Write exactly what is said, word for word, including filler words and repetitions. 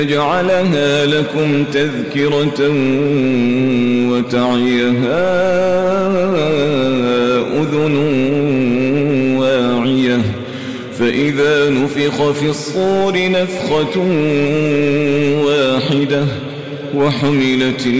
جعلها لكم تذكرة وتعيها أذن واعية فإذا نفخ في الصور نفخة واحدة وحملت